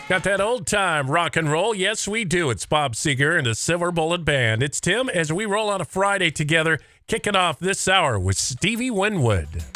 Got that old time rock and roll? Yes, we do. It's Bob Seger and the Silver Bullet Band. It's Tim as we roll on a Friday together, kicking off this hour with Stevie Winwood.